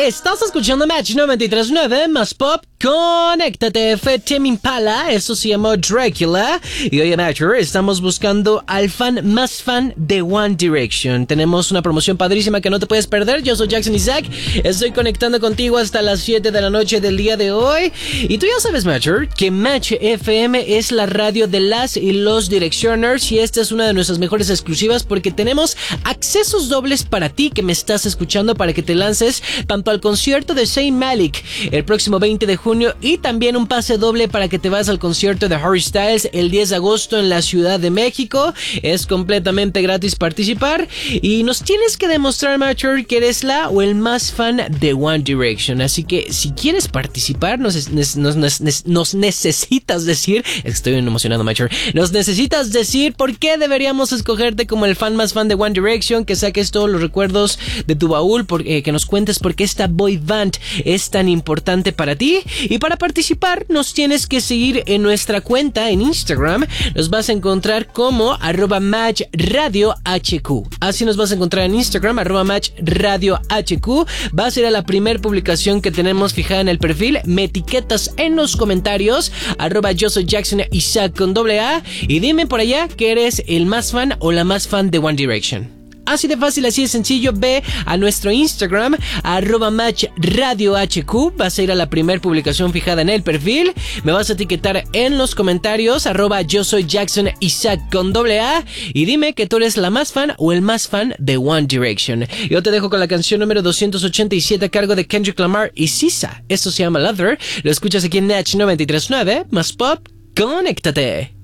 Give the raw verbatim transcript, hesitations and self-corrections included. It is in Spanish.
Estás escuchando Match noventa y tres punto nueve más Pop. Conéctate, fue Tame Impala, eso se llamó Dracula. Y hoy en Matcher estamos buscando al fan más fan de One Direction. Tenemos una promoción padrísima que no te puedes perder. Yo soy Jackson Isaac, estoy conectando contigo hasta las siete de la noche del día de hoy. Y tú ya sabes, Matcher, que Match F M es la radio de las y los Directioners. Y esta es una de nuestras mejores exclusivas porque tenemos accesos dobles para ti que me estás escuchando, para que te lances tanto al concierto de Zayn Malik el próximo veinte de junio y también un pase doble para que te vayas al concierto de Harry Styles el diez de agosto en la Ciudad de México. Es completamente gratis participar y nos tienes que demostrar, Matcher, que eres la o el más fan de One Direction. Así que si quieres participar, nos, nos, nos, nos necesitas decir, estoy bien emocionado, Matcher, nos necesitas decir por qué deberíamos escogerte como el fan más fan de One Direction, que saques todos los recuerdos de tu baúl, por, eh, que nos cuentes por qué esta boy band es tan importante para ti. Y para participar nos tienes que seguir en nuestra cuenta en Instagram. Nos vas a encontrar como arroba match radio hq. Así nos vas a encontrar en Instagram, arroba match radio hq. Vas a ir a la primer publicación que tenemos fijada en el perfil. Me etiquetas en los comentarios, arroba yo soy Jackson Isaac con doble A. Y dime por allá que eres el más fan o la más fan de One Direction. Así de fácil, así de sencillo. Ve a nuestro Instagram, arroba match radio hq. Vas a ir a la primera publicación fijada en el perfil. Me vas a etiquetar en los comentarios, arroba yo soy Jackson Isaac con doble A. Y dime que tú eres la más fan o el más fan de One Direction. Yo te dejo con la canción número doscientos ochenta y siete a cargo de Kendrick Lamar y S Z A. Esto se llama Lover. Lo escuchas aquí en Match noventa y tres punto nueve más Pop. Conéctate.